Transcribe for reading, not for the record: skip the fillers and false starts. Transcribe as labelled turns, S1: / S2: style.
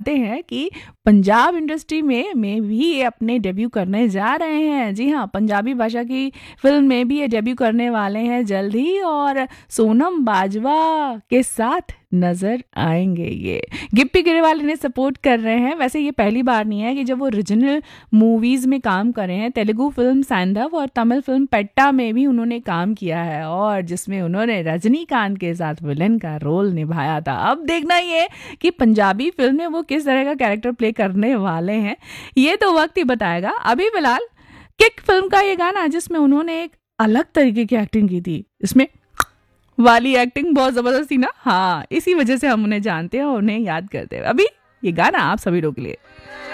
S1: जानते हैं कि पंजाब इंडस्ट्री में भी ये अपने डेब्यू करने जा रहे हैं। जी हाँ, पंजाबी भाषा की फिल्म में भी ये डेब्यू करने वाले हैं जल्द ही, और सोनम बाजवा के साथ नजर आएंगे। ये गिप्पी गिरेवाल इन्हें सपोर्ट कर रहे हैं। वैसे ये पहली बार नहीं है कि जब वो ओरिजिनल मूवीज में काम कर रहे हैं। तेलुगु फिल्म सैंधव और तमिल फिल्म पेट्टा में भी उन्होंने काम किया है, और जिसमें उन्होंने रजनीकांत के साथ विलन का रोल निभाया था। अब देखना ये कि पंजाबी फिल्म में वो किस तरह का कैरेक्टर प्ले करने वाले हैं, ये तो वक्त ही बताएगा। अभी फिलहाल किक फिल्म का ये गाना, जिसमें उन्होंने एक अलग तरीके की एक्टिंग की थी, इसमें वाली एक्टिंग बहुत जबरदस्त थी ना। हाँ, इसी वजह से हम उन्हें जानते हैं और उन्हें याद करते हैं। अभी ये गाना आप सभी लोगों के लिए।